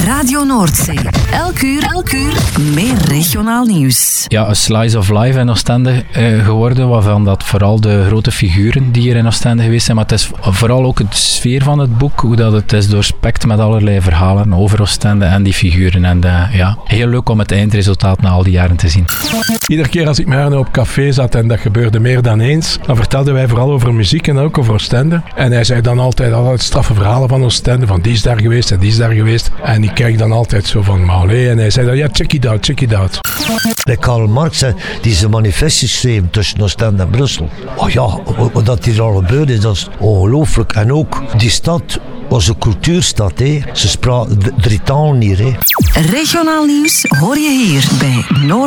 Radio Noordzee. Elk uur meer regionaal nieuws. Ja, een slice of life in Oostende geworden, waarvan dat vooral de grote figuren die hier in Oostende geweest zijn, maar het is vooral ook de sfeer van het boek, hoe dat het is doorspekt met allerlei verhalen over Oostende en die figuren. En heel leuk om het eindresultaat na al die jaren te zien. Iedere keer als ik met Arno op café zat, en dat gebeurde meer dan eens, dan vertelden wij vooral over muziek en ook over Oostende. En hij zei dan altijd straffe verhalen van Oostende, van die is daar geweest en die is daar geweest. En ik kijk dan altijd zo van, maar allee. En hij zei dan, ja, check it out. Bij Karl Marx, die zijn manifest geschreven tussen Oostende en Brussel. Oh ja, wat hier al gebeurd is, dat is ongelooflijk. En ook, die stad was een cultuurstad, hè. Ze spraken 3 talen hier, hè. Regionaal nieuws hoor je hier bij Noord.